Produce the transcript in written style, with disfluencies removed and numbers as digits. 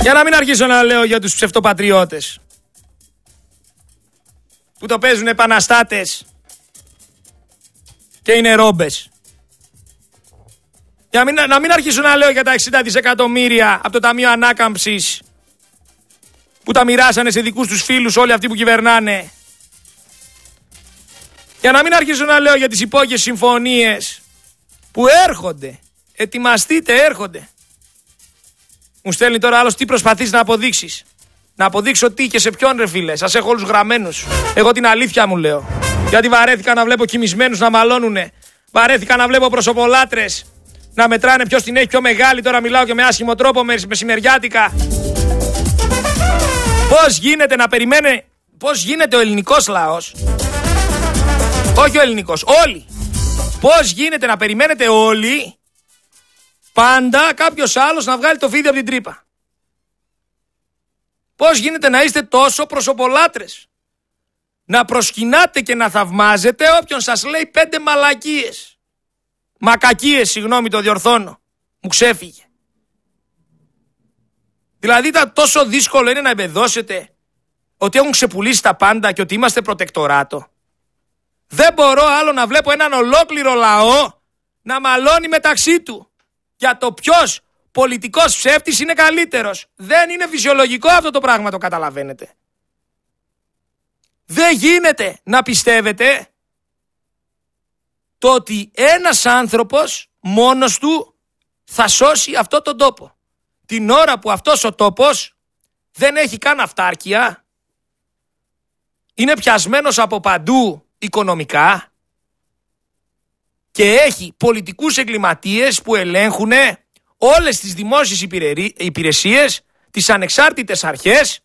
Για να μην αρχίσω να λέω για τους ψευτοπατριώτες που το παίζουν επαναστάτες και είναι ρόμπες. Για να μην αρχίσω να λέω για τα 60 δισεκατομμύρια από το Ταμείο Ανάκαμψης που τα μοιράσανε σε δικούς τους φίλους όλοι αυτοί που κυβερνάνε. Για να μην αρχίσω να λέω για τις υπόγειες συμφωνίες που έρχονται. Ετοιμαστείτε, έρχονται. Μου στέλνει τώρα άλλος τι προσπαθείς να αποδείξεις. Να αποδείξω τι και σε ποιον, ρε φίλε. Σας έχω όλους γραμμένους. Εγώ την αλήθεια μου λέω. Γιατί βαρέθηκα να βλέπω κοιμισμένους να μαλώνουνε. Βαρέθηκα να βλέπω προσωπολάτρες να μετράνε ποιος την έχει πιο μεγάλη. Τώρα μιλάω και με άσχημο τρόπο, μεσημεριάτικα. Πώς γίνεται να περιμένει, πώς γίνεται ο ελληνικός λαός, όχι ο ελληνικός, όλοι, πώς γίνεται να περιμένετε όλοι πάντα κάποιος άλλος να βγάλει το φίδι από την τρύπα. Πώς γίνεται να είστε τόσο προσωπολάτρες, να προσκυνάτε και να θαυμάζετε όποιον σας λέει 5 μαλακίες, μακακίες, συγγνώμη, το διορθώνω, μου ξέφυγε. Δηλαδή τόσο δύσκολο είναι να εμπεδώσετε ότι έχουν ξεπουλήσει τα πάντα και ότι είμαστε προτεκτοράτο. Δεν μπορώ άλλο να βλέπω έναν ολόκληρο λαό να μαλώνει μεταξύ του για το ποιος πολιτικός ψεύτης είναι καλύτερος. Δεν είναι φυσιολογικό αυτό το πράγμα, το καταλαβαίνετε. Δεν γίνεται να πιστεύετε το ότι ένας άνθρωπος μόνος του θα σώσει αυτό τον τόπο. Την ώρα που αυτός ο τόπος δεν έχει καν αυτάρκεια, είναι πιασμένος από παντού οικονομικά και έχει πολιτικούς εγκληματίες που ελέγχουν όλες τις δημόσιες υπηρεσίες, τις ανεξάρτητες αρχές